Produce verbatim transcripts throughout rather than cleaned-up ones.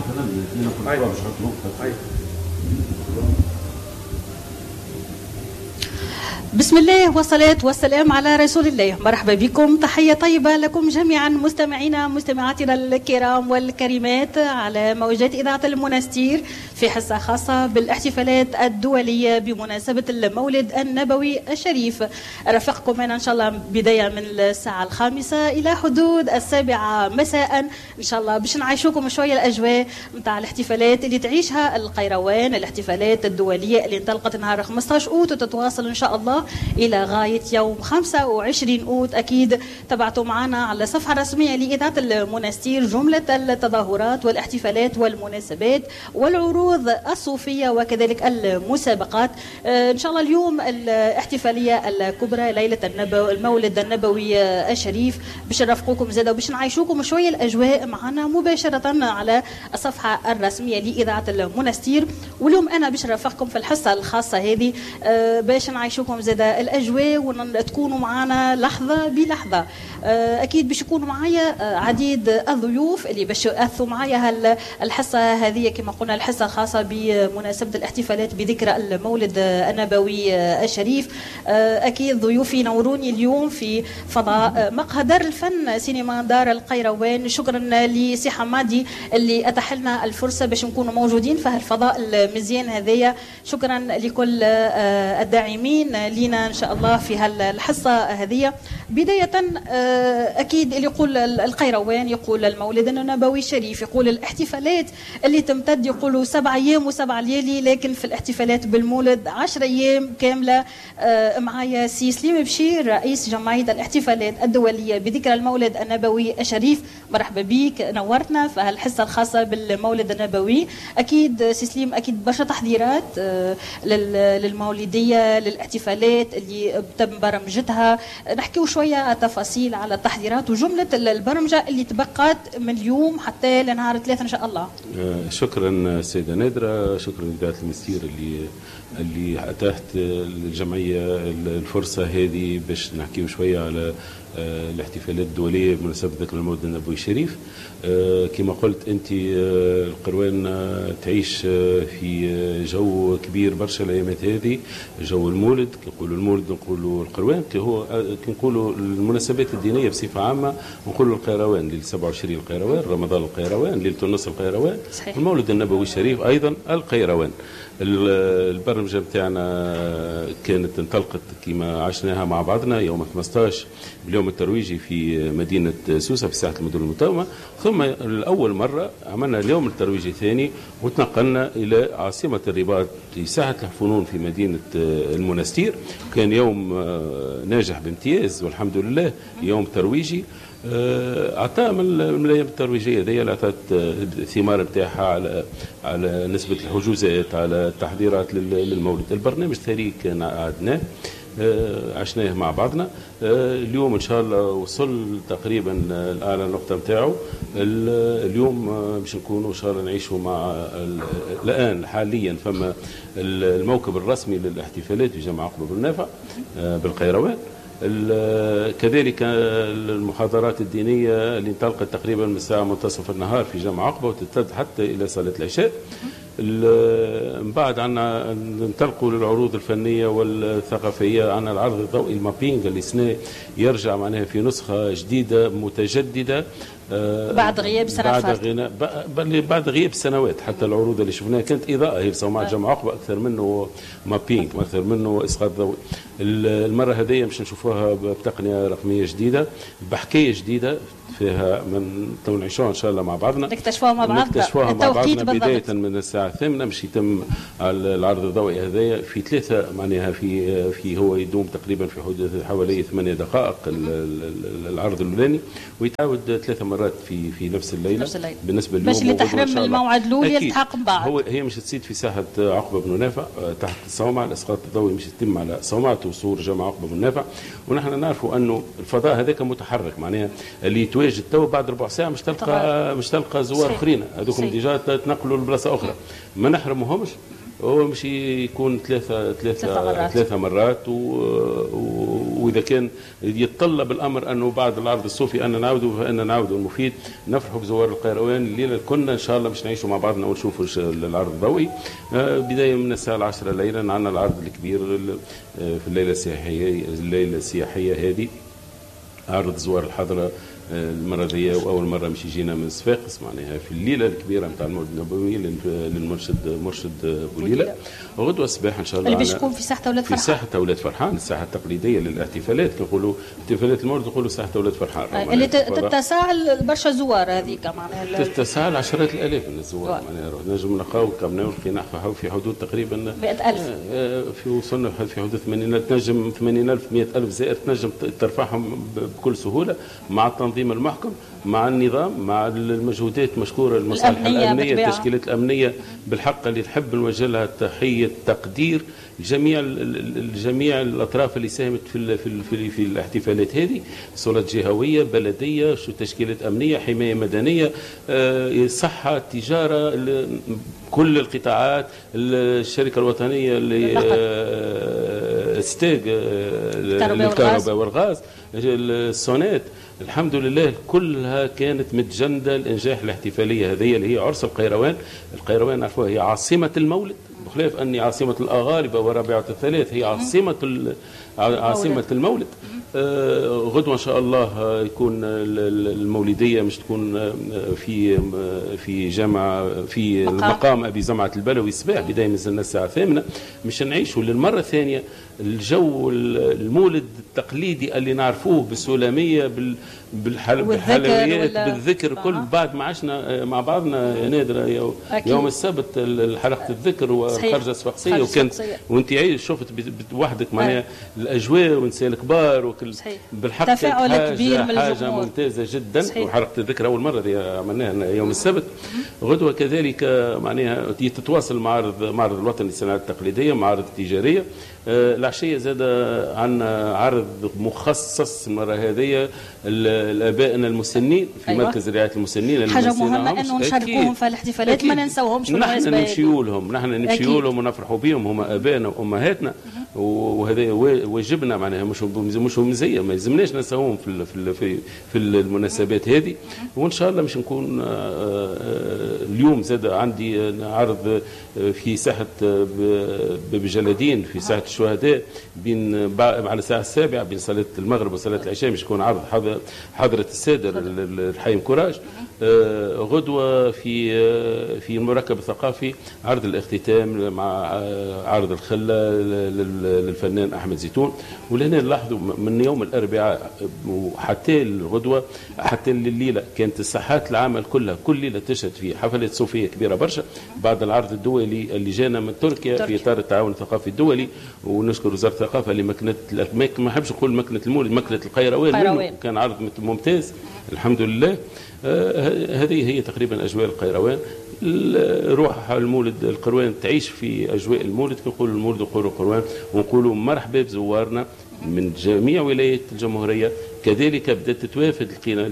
بسم الله والصلاة والسلام على رسول الله. مرحبا بكم، تحية طيبة لكم جميعا مستمعينا مستمعاتنا الكرام والكريمات على موجات إذاعة المنستير في حصة خاصة بالاحتفالات الدولية بمناسبة المولد النبوي الشريف. رافقكم أنا إن شاء الله بداية من الساعة الخامسة إلى حدود السابعة مساء إن شاء الله باش نعيشوكم شوية الأجواء متاع الاحتفالات اللي تعيشها القيروان، الاحتفالات الدولية اللي انطلقت نهار خمسطاش أوت وتتواصل إن شاء الله إلى غاية يوم خمسة وعشرين أوت. أكيد تبعتوا معنا على الصفحة الرسمية لإذاعة المنستير جملة التظاهرات والاحتفالات والمناسبات والعروض الصوفية وكذلك المسابقات. إن شاء الله اليوم الاحتفالية الكبرى ليلة النبو المولد النبوي الشريف باش نرافقوكم زاده وباش نعيشوكم شوية الأجواء معنا مباشرة على الصفحة الرسمية لإذاعة المنستير. واليوم أنا باش نرافقكم في الحصة الخاصة هذه باش نعيشوكم زاده الأجواء وتكونوا معنا لحظة بلحظة. أكيد باش يكونوا معايا عديد الضيوف اللي باش يأثوا معايا الحصة هذه كما قلنا الحصة الخاصة بمناسبة الاحتفالات بذكرى المولد النبوي الشريف. أكيد ضيوفي نوروني اليوم في فضاء مقهى دار الفن سينما دار القيروان. شكرا لسي حمادي اللي أتاح لنا الفرصة باش نكونوا موجودين في هالفضاء المزيان هذايا. شكرا لكل الداعمين لينا إن شاء الله في هالحصة هذه. بداية أكيد اللي يقول القيروان يقول المولد النبوي الشريف، يقول الاحتفالات اللي تمتد يقولوا سبع أيام وسبع ليالي، لكن في الاحتفالات بالمولد عشر أيام كاملة. معايا سي سليم بشير رئيس جمعية الاحتفالات الدولية بذكرى المولد النبوي الشريف. مرحبا بك، نورتنا في هالحصة الخاصة بالمولد النبوي. أكيد سي سليم أكيد برشا تحضيرات للمولدية للاحتفالات اللي تم برمجتها. نحكيو شوية تفاصيل على التحضيرات وجملة البرمجة اللي تبقات من اليوم حتى لنهار ثلاثة إن شاء الله. شكرا سيدة نادرة، شكرا لإذاعة المنستير اللي اللي أتاحت للجمعية الفرصة هذه باش نحكيو شوية على الاحتفالات الدولية بمناسبة ذكرى المولد النبوي الشريف. كما قلت أنت القروان تعيش في جو كبير برشا الأيامات هذه، جو المولد. كي نقولوا المولد نقولوا القروان، كي هو كي نقولوا المناسبات الدينية بصفة عامة نقولوا القيروان، ليلة سبعة وعشرين القيروان، رمضان القيروان، ليلة النصر القيروان، المولد النبوي الشريف أيضا القيروان. البرمجة بتاعنا كانت انطلقت كما عشناها مع بعضنا يوم خمسطاش باليوم الترويجي في مدينة سوسة في ساحة المدن المتومة، ثم لأول مرة عملنا اليوم الترويجي الثاني وتنقلنا إلى عاصمة الرباط في ساحة الفنون في مدينة المنستير. كان يوم ناجح بامتياز والحمد لله، يوم ترويجي أعطى من الأيام الترويجية ذي اللي أعطت الثمار بتاعها على على نسبة الحجوزات، على التحضيرات للمولد. البرنامج الثاني كان عدناه عشناه مع بعضنا. اليوم إن شاء الله وصل تقريبا الأعلى نقطة متاعه. اليوم باش نكونوا إن شاء الله نعيشوا مع الآن حاليا فما الموكب الرسمي للاحتفالات في جامع عقبة بن نافع بالقيروان. كذلك المحاضرات الدينية اللي انطلقت تقريبا من الساعة منتصف النهار في جامع عقبة وتمتد حتى إلى صلاة العشاء. من بعد عنا ننطلقوا للعروض الفنية والثقافية. عنا العرض الضوئي المابينج اللي سنة يرجع معناها في نسخة جديدة متجددة بعد غياب سنة بعد غناء بعد غياب سنوات. حتى العروض اللي شفناها كانت إضاءة هي بصومعة جامع عقبة أكثر منه مابينج، أكثر منه إسقاط ضوئي. المرة هذه مش نشوفوها بتقنية رقمية جديدة بحكاية جديدة فيها من نعيشوها إن شاء الله مع بعضنا، نكتشفوها مع بعضنا نكتشفوها مع بعضنا بداية من الساعة الثامنة باش يتم العرض الضوئي هذايا في ثلاثة معناها في في هو يدوم تقريبا في حدود حوالي ثمانية دقائق العرض الأولاني، ويتعاود ثلاثة مرات في في نفس الليلة, نفس الليلة. بالنسبة باش اللي تحرم الموعد الأول يلتحق بعض. هو هي مش تصيد في ساحة عقبة بن نافع تحت الصومعة، الإسقاط الضوئي مش يتم على صومعة وصور جامع عقبة بن نافع. ونحن نعرفوا أنه الفضاء هذاك متحرك معناها اللي يتواجد تو بعد ربع ساعة مش تلقى طبعا. مش تلقى زوار اخرين هذوكم ديجا تنقلوا لبلاصة أخرى، ما نحرمهمش. هو مش يكون ثلاثة ثلاثة ثلاثة مرات, ثلاثة مرات و... و... واذا كان يتطلب الامر انه بعد العرض الصوفي ان نعودوا فان نعودوا المفيد نفرحوا بزوار القيروان. الليله كنا ان شاء الله باش نعيشوا مع بعضنا ونشوفوا العرض الضوئي بدايه من الساعه العاشرة ليلا. عندنا العرض الكبير في الليله السياحيه الليله السياحيه هذه، عرض زوار الحضره المرة ذي وأول مرة مش يجينا من صفاقس معناها في الليلة الكبيرة نتاع المولد النبوي للمرشد مرشد بوليلة. غدوة الصباح إن شاء الله اللي باش تكون في ساحة أولاد فرحان. في ساحة أولاد فرحان، الساحة التقليدية للاحتفالات كيقولوا احتفالات المولد يقولوا ساحة أولاد فرحان. اللي تتسع برشا زوار هذيك معناها تتسع عشرات الآلاف من الزوار معناها. نجم نلقاو كمنا لقينا في حدود تقريبا مئة ألف في وصلنا في حدود ثمانين تنجم ثمانين ألف مئة ألف زائر تنجم ترفعهم بكل سهولة مع التنظيم المحكم مع النظام مع المجهودات مشكورة المصالح الأمنية التشكيلات الأمنية بالحق اللي تحب نوجه لها تحية تقدير جميع جميع الأطراف اللي ساهمت في في في, في الاحتفالات هذه، سلطات جهوية بلدية شو تشكيلات أمنية حماية مدنية صحة تجارة كل القطاعات الشركة الوطنية للستاج الكهرباء والغاز الصونات الحمد لله كلها كانت متجندة لإنجاح الاحتفالية هذه اللي هي عرس القيروان. القيروان عرفوها هي عاصمة المولد بخلاف أني عاصمة الأغاربة ورابعة الثلاث هي عاصمة عاصمة المولد. آه غدوة إن شاء الله يكون المولدية مش تكون في في جامع في المقام أبي زمعة البلوي الصباح بداية نزلنا الساعة الثامنة مش نعيشوا للمرة الثانية الجو المولد التقليدي اللي نعرفوه بالسلامية بالحلويات بالذكر كل بعد ما عشنا مع بعضنا نادرة يوم السبت حلقة الذكر وخرجة صفاقسية وكانت وانت عايش شفت وحدك معناها الأجواء ونساء الكبار وكل بالحق تفاعل كبير من حاجة ممتازة جدا. وحلقة الذكر أول مرة دي عملناها يوم السبت. غدوة كذلك معناها تتواصل معرض معرض الوطني للصناعات التقليدية معرض تجارية. العشية زاد عندنا عرض مخصص المرة هذه الآبائنا المسنين في أيوة. مركز رعاية المسنين حاجة مهمة أنه نشاركوهم في الاحتفالات ما ننسوهمش. نحن نمشيوا لهم نحن نمشيوا لهم ونفرحوا بهم هم آبائنا وأمهاتنا وهذا واجبنا معناها مش مش مزية ما يلزمناش ننساهم في في في في المناسبات هذه. وإن شاء الله مش نكون اليوم زاد عندي عرض في ساحة بجلادين في ساحة الشهداء بين على الساعة السابعة بين صلاة المغرب وصلاة العشاء مش يكون عرض حضرة السادة الحي كوراج. غدوة في في المركب الثقافي عرض الاختتام مع عرض الخلة للفنان أحمد زيتون. ولهنا نلاحظوا من يوم الأربعاء وحتى الغدوة حتى الليلة كانت الساحات العامة كلها كل ليلة تشهد في حفلات صوفية كبيرة برشا بعد العرض الدولي اللي جانا من تركيا في إطار التعاون الثقافي الدولي. ونشكر وزارة الثقافة لمكنة ما نحبش نقول مكنة المولد مكنة القيروان كان عرض ممتاز الحمد لله. آه هذه هي تقريبا أجواء القيروان. روح المولد القروان تعيش في أجواء المولد كنقول المولد نقولوا القروان ونقولوا مرحبا بزوارنا من جميع ولايات الجمهورية. كذلك بدأت تتوافد لقينا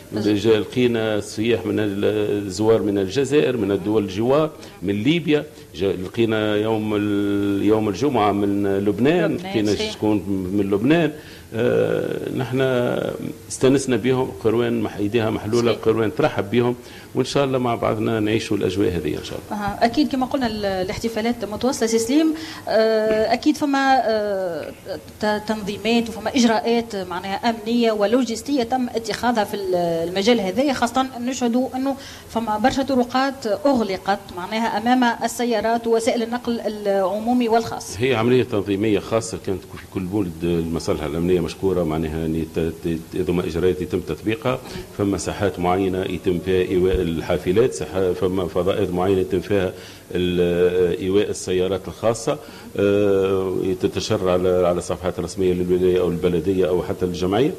لقينا سياح من الزوار من الجزائر من الدول الجوار من ليبيا. لقينا يوم يوم الجمعة من لبنان لقينا شكون من لبنان. آه نحن استنسنا بهم قروان ايديها محلوله قروان ترحب بهم وان شاء الله مع بعضنا نعيشوا الاجواء هذه ان شاء الله. أه. اكيد كما قلنا الاحتفالات متواصله سي سليم. أه اكيد فما أه تنظيمات وفما اجراءات معناها امنيه ولوجستيه تم اتخاذها في المجال هذا خاصه نشهدوا انه فما برشا طرقات اغلقت معناها امام السيارات ووسائل النقل العمومي والخاص. هي عمليه تنظيميه خاصه كانت في كل مولد المصالح الامنيه مشكوره معناها ان ضمن اجراءات يتم تطبيقها. فما ساحات معينه يتم فيها ايواء الحافلات فما فضاءات معينه يتم فيها ايواء السيارات الخاصه تتشرع على على صفحات رسميه للولايه او البلديه او حتى الجمعيه.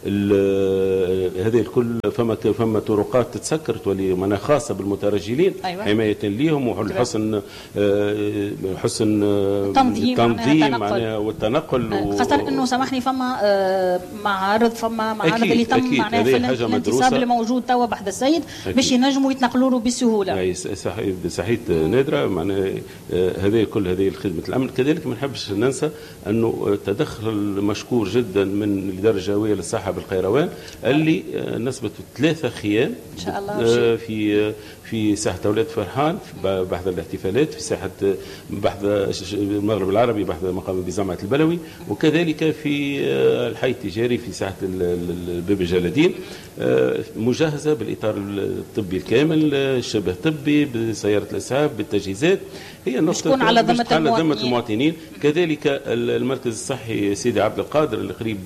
هذه الكل فما فما طرقات تتسكر تولي معناها خاصه بالمترجلين أيوة. حمايه ليهم وحسن حسن تنظيم تنظيم معناها والتنقل خاصه انه سامحني فما فما آه معارض فما معارض أكيد اللي تم أكيد معناها في الانتصاب اللي موجود توا بحد السيد باش ينجموا يتنقلوا له بسهوله. اي صحيح صحيح نادره معناها هذه كل هذه خدمه الامن. كذلك ما نحبش ننسى انه تدخل مشكور جدا من الاداره الجويه للصحه بالقيروان اللي نسبه ثلاثه خيام ان شاء الله في في ساحه اولاد فرحان بحث الاحتفالات، في ساحه بحث المغرب العربي بحث مقام بجامعه البلوي، وكذلك في الحي التجاري في ساحه باب الجلادين مجهزه بالاطار الطبي الكامل، الشبه طبي بسياره الاسعاف بالتجهيزات. هي النقطه تكون على ذمه المواطنين. المواطنين. كذلك المركز الصحي سيدي عبد القادر اللي قريب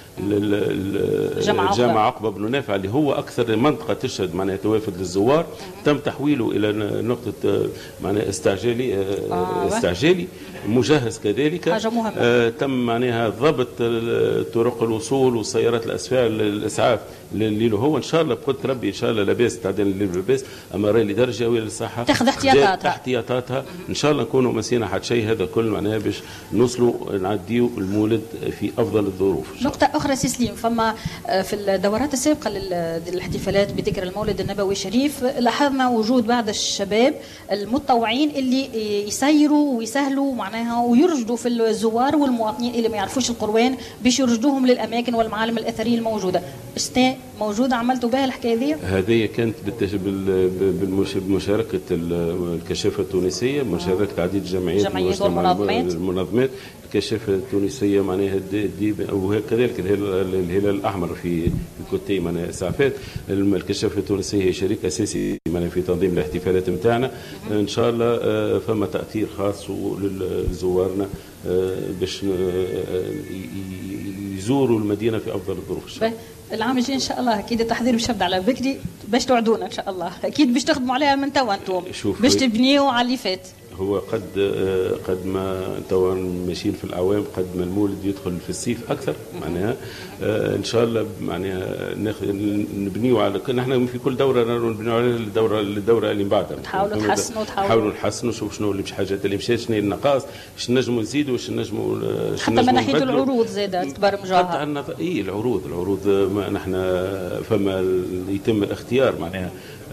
الجامعه عقبه بن نافع اللي هو اكثر منطقه تشهد معناها توافد للزوار، تم تحويله الى نقطه معناها استعجالي آه استعجالي مجهز كذلك. حاجه مهمه. آه تم معناها ضبط طرق الوصول وسيارات الاسفار الاسعاف اللي هو ان شاء الله بقدره ربي ان شاء الله لاباس تعدين الليل لاباس، اما راي الاداره الجويه للصحه تاخذ احتياطاتها احتياطاتها ان شاء الله نكونوا مسينا حد شيء. هذا كل معناها باش نوصلوا نعديوا المولد في افضل الظروف. نقطه اخرى سي سليم، فما في الدورات السابقه للاحتفالات بذكرى المولد النبوي الشريف لاحظنا وجود بعض الشباب المتطوعين اللي يسيروا ويسهلوا معناها ويرشدوا في الزوار والمواطنين اللي ما يعرفوش القروان باش يرشدوهم للاماكن والمعالم الاثريه الموجوده. استاء موجوده عملتوا بها الحكايه دي؟ هذه كانت بمشاركه الكشافه التونسيه، مشاركه عديد الجمعيات والمنظمات المنظمات الكشافه التونسيه معناها دي، وكذلك الهلال الاحمر في كوتي معناها اسعافات. الكشافه التونسيه هي شريك اساسي معناها في تنظيم الاحتفالات نتاعنا. ان شاء الله فما تاثير خاص لزوارنا باش يزوروا المدينه في افضل الظروف. العام الجاي ان شاء الله اكيد التحضير باش يبدا على بكري باش توعدونا ان شاء الله، اكيد باش تخدموا عليها من توا انتم باش تبنيوا على اللي فات. هو قد قد ما توا ماشيين في الاعوام قد ما المولد يدخل في الصيف اكثر معناها ان شاء الله معناها نبنيو على نحن في كل دوره نبنيو على الدوره الدوره اللي من بعدها، تحاولوا تحسنوا تحاولوا نحسنوا نشوف شنو اللي مش حاجات اللي مشات، شنو النقاص، باش نجموا نزيدوا، باش نجموا حتى من ناحيه العروض زاده تبرمجوها. حتى اي العروض العروض ما نحن فما يتم الاختيار معناها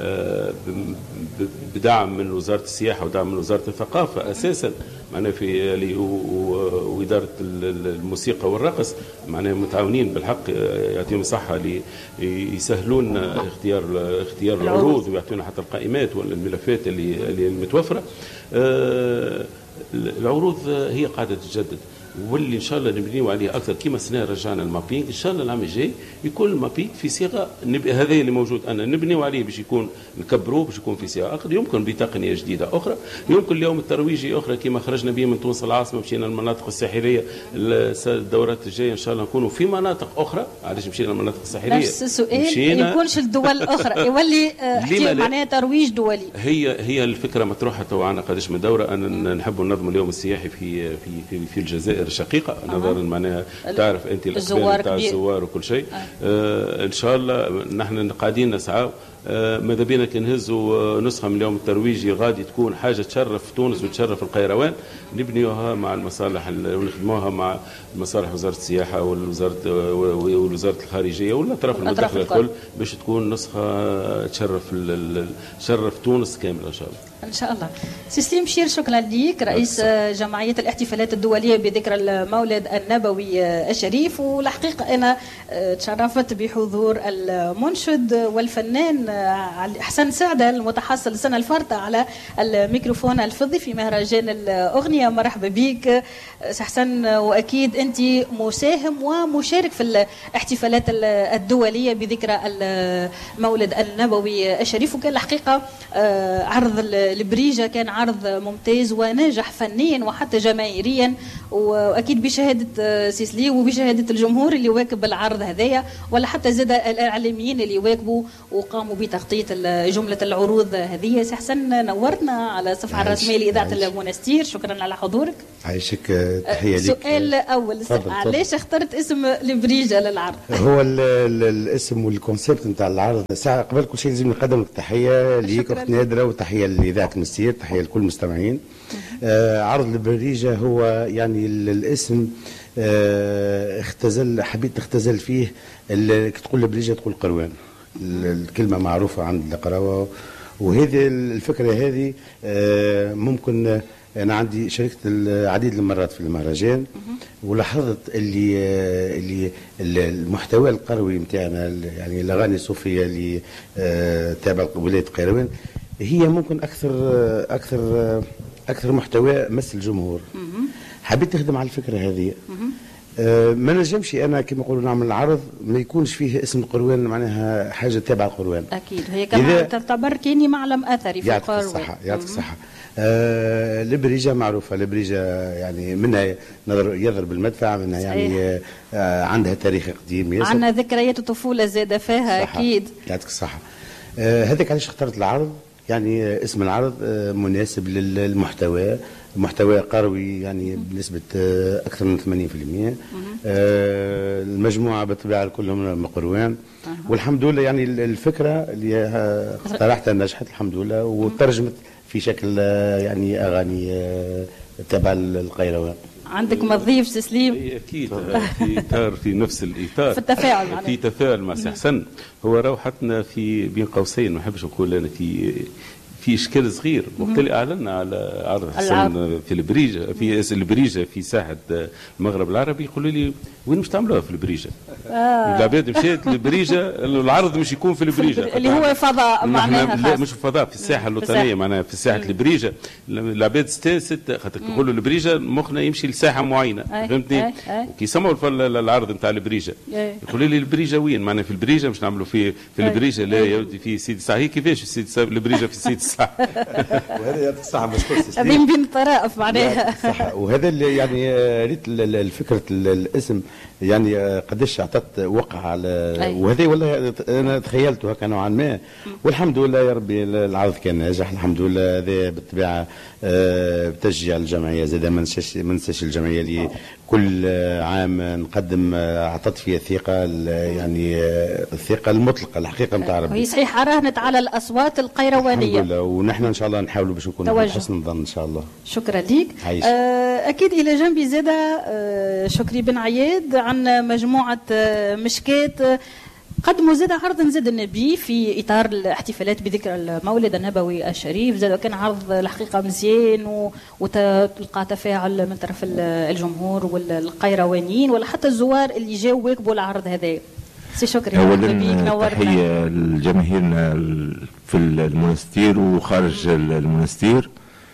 بدعم من وزاره السياحه ودعم من وزاره الثقافه اساسا معناها في واداره الموسيقى والرقص معناها متعاونين بالحق، يعطيهم الصحه يسهلون اختيار اختيار العروض ويعطونا حتى القائمات والملفات اللي اللي متوفره. العروض هي قاعده تتجدد واللي ان شاء الله نبنيو عليه اكثر كما سنه رجعنا المابينغ ان شاء الله العام الجاي يكون المابينغ في صيغه هذا اللي موجود انا نبنيو عليه باش يكون نكبروه باش يكون في صيغه اخرى، يمكن بتقنيه جديده اخرى، يمكن اليوم الترويجي اخرى كما خرجنا به من تونس العاصمه مشينا للمناطق الساحليه. الدورات الجايه ان شاء الله نكونوا في مناطق اخرى. علاش مشينا للمناطق الساحليه؟ نفس السؤال ما يكونش الدول الاخرى يولي معناها ترويج دولي. هي هي الفكره مطروحه تو عنا قداش من دوره ان نحبوا ننظموا اليوم السياحي في في في, في الجزائر الشقيقه نظرا أه. معناها تعرف انت الاقبال تاع الزوار وكل شيء. أه. آه ان شاء الله نحن قاعدين نسعى آه ماذا بينا كي نهزوا نسخه من اليوم الترويجي غادي تكون حاجه تشرف تونس وتشرف القيروان، نبنيوها مع المصالح ونخدموها مع مصالح وزاره السياحه والوزاره والوزاره الخارجيه والاطراف المداخله الكل باش تكون نسخه تشرف تشرف تونس كامله ان شاء الله. ان شاء الله. سي سليم شير شكرا لك رئيس جمعيه الاحتفالات الدوليه بذكرى المولد النبوي الشريف، والحقيقه انا تشرفت بحضور المنشد والفنان حسن سعده المتحصل السنه الفارطه على الميكروفون الفضي في مهرجان الاغنيه. مرحبا بك سي حسن، واكيد انت مساهم ومشارك في الاحتفالات الدوليه بذكرى المولد النبوي الشريف، وكان الحقيقه عرض البريجة كان عرض ممتاز وناجح فنيا وحتى جماهيريا، واكيد بشهاده سيسلي وبشهاده الجمهور اللي واكب العرض هذايا، ولا حتى زاد الاعلاميين اللي واكبوا وقاموا بتغطيه جمله العروض هذه. سي حسن نورتنا على الصفحه الرسميه لاذاعه المنستير، شكرا على حضورك. عايشك، تحيه لك. سؤال اول، علاش اخترت اسم البريجة للعرض؟ هو ال ال الاسم والكونسيبت نتاع العرض ساعه قبل كل شيء لازم نقدم لك تحيه ليك اخت نادره وتحيه لاذاعه المنستير، تحيه لكل المستمعين. آه عرض البريجة هو يعني الاسم آه اختزل حبيت اختزل فيه تقول البريجة تقول قروان، الكلمة معروفة عند القراوة. وهذه الفكرة هذه آه ممكن أنا عندي شاركت العديد المرات في المهرجان، ولاحظت اللي اللي المحتوى القروي نتاعنا يعني الأغاني الصوفية اللي تابع ولاية قيروان هي ممكن أكثر أكثر أكثر محتوى مس الجمهور. حبيت نخدم على الفكرة هذه. ما نجمش انا كما يقولوا نعمل العرض ما يكونش فيه اسم القروان معناها حاجه تابعه القروان. اكيد هي كمان تعتبر كاني معلم اثري في القروان. يعطيك الصحه يعطيك الصحه. آه البريجه معروفه، البريجه يعني منها يضرب المدفع، منها يعني آه عندها تاريخ قديم، عندنا ذكريات الطفوله زاده فيها. اكيد يعطيك الصحه. آه هذاك علاش اخترت العرض، يعني اسم العرض آه مناسب للمحتوى، محتوى قروي يعني بنسبة أكثر من ثمانين بالمئة. آه المجموعة بالطبيعة كلهم مقروان، والحمد لله يعني الفكرة اللي اقترحتها نجحت الحمد لله، وترجمت في شكل يعني أغاني تبع القيروان. عندك مضيف سليم؟ اكيد في اطار في نفس الاطار في التفاعل معنا. في تفاعل مع سي حسن. هو روحتنا في بين قوسين، ما نحبش نقول انا في في اشكال صغير. وقت اللي اعلنا على عرض حسن في البريجه في البريجه في ساحه المغرب العربي، يقولوا لي وين مش تعملوها في البريجه؟ آه. العباد مشيت للبريجه، العرض مش يكون في البريجه اللي هو فضاء معناها. لا مش فضاء، في الساحه الوطنيه معناها في ساحه البريجه. العباد استانست خاطر يقولوا البريجه مخنا يمشي لساحه معينه، فهمتني؟ كي سمعوا العرض نتاع البريجه يقولوا لي البريجه وين؟ معناها في البريجه مش نعملوا في في البريجه. لا يا ودي في سيدي سعيد. كيفاش سيدي البريجه في سيدي سعيد؟ وهذا يعطيك الصحه مشكور سي سليم. هذه بين الطرائف معناها. وهذا اللي يعني ريت الفكره الاسم يعني قداش اعطت وقع على، وهذا والله انا تخيلته هكا نوعا ما، والحمد لله يا ربي العرض كان ناجح الحمد لله. هذا بالطبيعه بتشجيع الجمعيه زاد، ما ننساش ما ننساش الجمعيه اللي كل عام نقدم اعطت فيها ثقه، يعني الثقه المطلقه الحقيقه نتاع ربي. هي صحيح راهنت على الاصوات القيروانيه الحمد لله، ونحن ان شاء الله نحاولوا باش نكونوا حسن الظن ان شاء الله. شكرا ليك. آه اكيد الى جنبي زاده آه شكري بن عياد عن مجموعه آه مشكات قدموا زاد عرض نزاد النبي في اطار الاحتفالات بذكرى المولد النبوي الشريف. زاد كان عرض الحقيقه مزيان وتلقى تفاعل من طرف الجمهور والقيروانيين ولا حتى الزوار اللي جاوا واكبوا العرض هذا. سي شكري اولا تحيه لجماهيرنا في المنستير وخارج المنستير.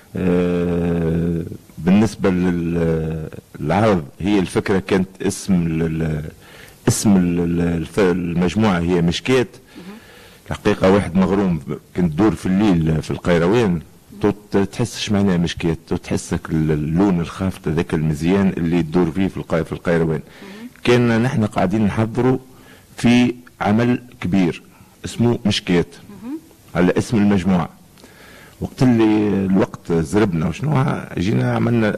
بالنسبه للعرض هي الفكره كانت اسم اسم المجموعه هي مشكات. الحقيقه واحد مغروم كنت تدور في الليل في القيروان تحسش معناها مشكات، تحسك اللون الخافت هذاك المزيان اللي تدور فيه في القيروان. كان نحن قاعدين نحضروا في عمل كبير اسمه مشكات على اسم المجموعه. وقت اللي الوقت زربنا وشنو جينا عملنا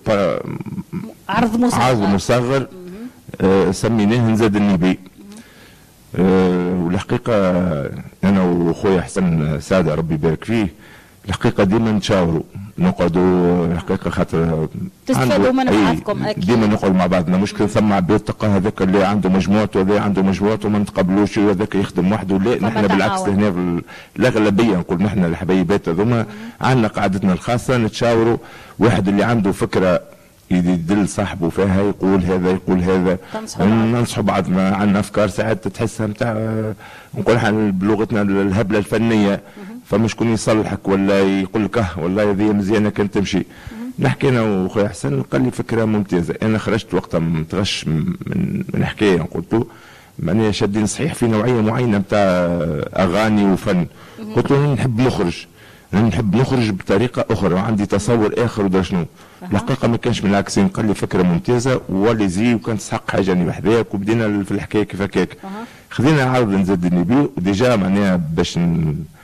عرض مصغر عرض مصغر آه سميناه نزاد النبي. آه والحقيقه انا واخويا حسن سعد ربي يبارك فيه الحقيقه ديما نتشاوروا نقعدوا الحقيقه خاطر تستفادوا من بعضكم. اكيد ديما نقعد مع بعضنا، مشكل ثم عباد تلقى هذاك اللي عنده مجموعته وهذا عنده مجموعته وما نتقبلوش وهذاك يخدم وحده. لا نحن بالعكس هنا الاغلبيه نقول نحن الحبايبات هذوما عندنا قعدتنا الخاصه نتشاوروا. واحد اللي عنده فكره يدل صاحبه فيها يقول هذا يقول هذا، ننصحوا بعضنا. عندنا افكار ساعات تحسها نتاع نقول احنا بلغتنا الهبله الفنيه، فما شكون يصلحك ولا يقول لك اه والله هذه مزيانه كانت تمشي. نحكي انا واخويا حسن قال لي فكره ممتازه. انا خرجت وقتها متغش من من حكايه قلت له ماني شادين صحيح في نوعيه معينه نتاع اغاني وفن. قلت له نحب نخرج نحب نخرج بطريقه اخرى وعندي تصور اخر ودا شنو. الحقيقه ما كانش من العكسين، قال لي فكره ممتازه ولي زي وكان تسحق حاجه اللي بحذاك. وبدينا في الحكايه كيف هكاك. خذينا عرض نزاد النبي وديجا معناها باش ن...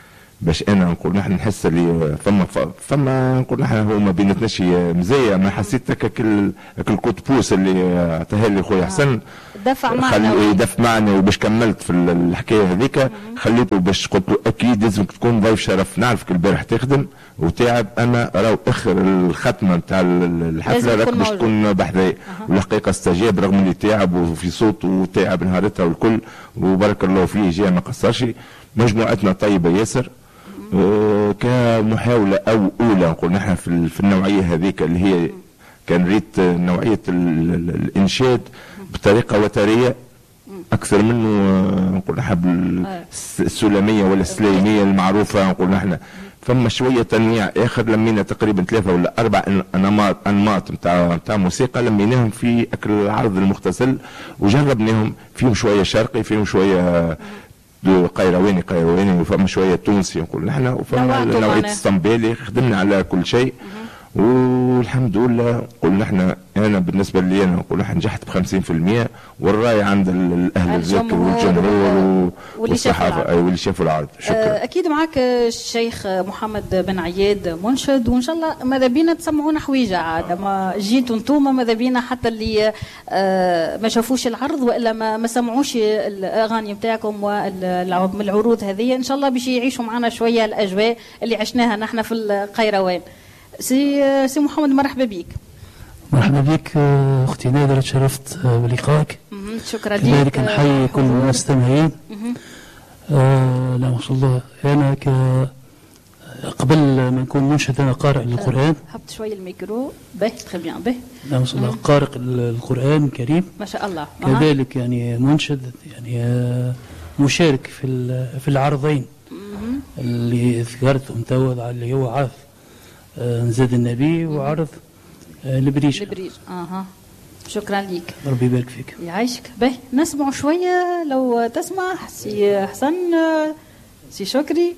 باش انا نقول نحن نحس اللي فما فما نقول نحن هو ما بيناتناش مزيه، ما حسيت هكا كل الكوت بوس اللي عطاها لي خويا حسن دفع معنا دفع معنا، وباش كملت في الحكايه هذيك خليته باش قلت له اكيد لازمك تكون ضيف شرف، نعرفك البارح تخدم وتعب، اما راهو اخر الختمه نتاع الحفله راك باش تكون بحذايا. أه. والحقيقه استجاب رغم اللي تعب وفي صوته وتعب نهارتها والكل، وبارك الله فيه جاء ما قصرش. مجموعتنا طيبه ياسر. أه كمحاوله او اولى نقول نحن في, في النوعيه هذيك اللي هي كان ريت نوعيه الانشاد بطريقه وتريه اكثر منه نقول نحن السلميه ولا السليميه المعروفه نقول نحن. فما شويه تنويع اخر، لمينا تقريبا ثلاثه ولا اربع انماط انماط نتاع نتاع موسيقى لميناهم في العرض المختصل وجربناهم، فيهم شويه شرقي، فيهم شويه قيرواني قيرواني وفما شويه تونسي نقول نحن، وفما نوعيه الصنبالي، خدمنا على كل شيء والحمد لله. قلنا احنا انا بالنسبه لي انا نقول احنا نجحت ب خمسين بالمئة، والراي عند الاهل الذكر والجمهور والصحافه اي واللي شافوا العرض. شكرا. اكيد معك الشيخ محمد بن عياد منشد، وان شاء الله ماذا بينا تسمعونا حويجه عاد ما جيتوا انتوما، ماذا بينا حتى اللي ما شافوش العرض والا ما, ما سمعوش الاغاني نتاعكم والعروض هذه، ان شاء الله باش يعيشوا معنا شويه الاجواء اللي عشناها نحن في القيروان. سي سي محمد مرحبا بك. مرحبا بك اختي نادرة، تشرفت بلقائك. شكرا لك. كذلك نحيي كل المستمعين. آه لا ما شاء الله، انا ك قبل ما نكون منشد انا قارئ للقران. هبط شويه الميكرو. به تري بيان به. لا ما شاء الله قارئ القران الكريم ما شاء الله. كذلك يعني منشد، يعني آه مشارك في في العرضين اللي ذكرتهم تو، اللي هو عرض نزاد النبي وعرض البريج. البريج اها. شكرا لك. ربي يبارك فيك. يعيشك. به نسمع شويه لو تسمح سي حسن. سي شكري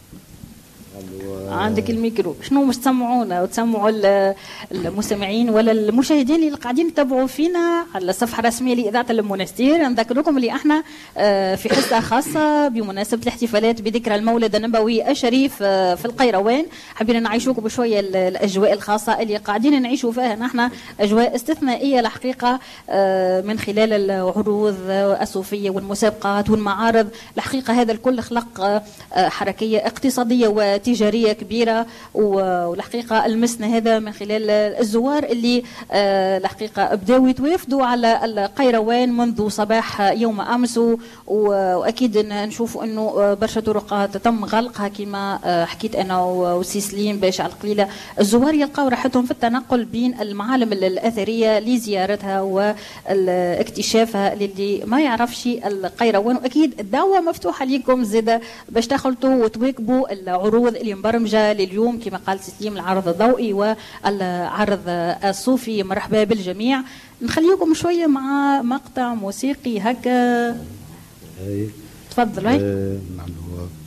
عندك الميكرو. شنو مش تسمعونا وتسمعوا المستمعين ولا المشاهدين اللي قاعدين يتابعوا فينا على الصفحه الرسميه لاذاعه المنستير؟ نذكركم اللي احنا في حصه خاصه بمناسبه الاحتفالات بذكرى المولد النبوي الشريف في القيروان، حابين نعيشوكم بشويه الاجواء الخاصه اللي قاعدين نعيشوا فيها نحن، اجواء استثنائيه الحقيقه من خلال العروض الصوفيه والمسابقات والمعارض. الحقيقه هذا الكل خلق حركيه اقتصاديه وتجاريه كبيره، والحقيقه المسنا هذا من خلال الزوار اللي الحقيقه بداوا يتوافدوا على القيروان منذ صباح يوم امس، واكيد نشوفوا انه برشا طرقات تم غلقها كما حكيت انا وسي سليم باش على القليله الزوار يلقاو راحتهم في التنقل بين المعالم الاثريه لزيارتها واكتشافها للي ما يعرفش القيروان. واكيد الدعوه مفتوحه لكم زاده باش تخلطوا وتواكبوا العروض اللي مبرمجه لليوم كما قال سليم، العرض الضوئي والعرض الصوفي. مرحبا بالجميع. نخليكم شويه مع مقطع موسيقي هكا. تفضل. هاي نعم. هو